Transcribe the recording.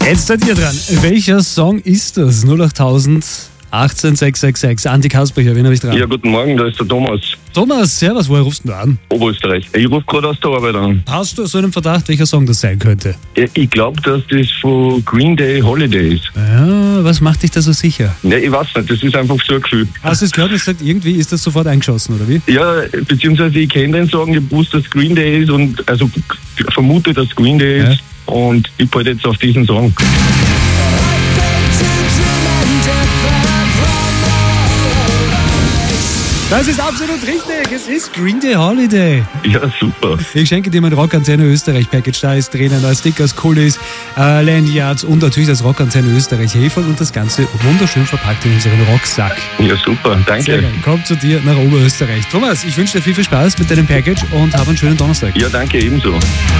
Jetzt seid ihr dran. Welcher Song ist das? 08000 18 666. Andi Kaspercher, wen habe ich dran? Ja, guten Morgen, da ist der Thomas, Thomas, servus, woher rufst du an? Oberösterreich. Ich rufe gerade aus der Arbeit an. Hast du so einen Verdacht, welcher Song das sein könnte? Ich glaube, dass das von Green Day Holiday ist. Ja, was macht dich da so sicher? Ne, ich weiß nicht, das ist einfach so ein Gefühl. Hast du es gehört und gesagt, irgendwie ist das sofort eingeschossen, oder wie? Ja, beziehungsweise ich kenne den Song, ich wusste, dass Green Day ist und also vermute, dass Green Day ist und ich halte jetzt auf diesen Song. Das ist absolut richtig. Es ist Green Day Holiday. Ja, super. Ich schenke dir mein Rockantenne Österreich Package. Da ist drinnen als Stickers, Kulis, Lanyards und natürlich das Rockantenne Österreich Heferl und das Ganze wunderschön verpackt in unseren Rocksack. Ja, super. Sehr Danke. geil. Kommt zu dir nach Oberösterreich. Thomas, ich wünsche dir viel Spaß mit deinem Package und hab einen schönen Donnerstag. Ja, danke ebenso.